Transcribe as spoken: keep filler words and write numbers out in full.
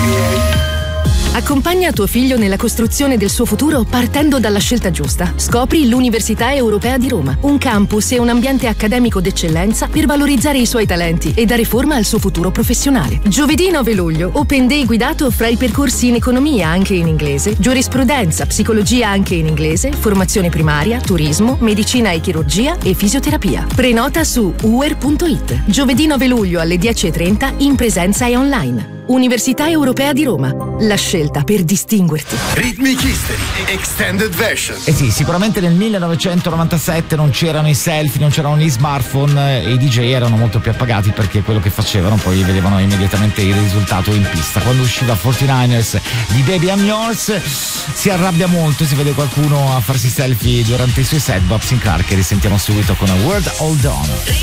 Accompagna tuo figlio nella costruzione del suo futuro partendo dalla scelta giusta. Scopri l'Università Europea di Roma, un campus e un ambiente accademico d'eccellenza per valorizzare i suoi talenti e dare forma al suo futuro professionale. Giovedì nove luglio, Open Day guidato fra i percorsi in economia anche in inglese, giurisprudenza, psicologia anche in inglese, formazione primaria, turismo, medicina e chirurgia e fisioterapia. Prenota su u e r punto i t. Giovedì nove luglio alle dieci e trenta in presenza e online. Università Europea di Roma, la scelta per distinguerti. Rhythmic History Extended Version. Eh sì, sicuramente nel millenovecentonovantasette non c'erano i selfie, non c'erano gli smartphone e i D J erano molto più appagati perché quello che facevano poi vedevano immediatamente il risultato in pista. Quando usciva quarantanovers di Baby I'm Yours si arrabbia molto, si vede qualcuno a farsi selfie durante i suoi set. Bob Sinclair, che risentiamo subito con A Word Hold On.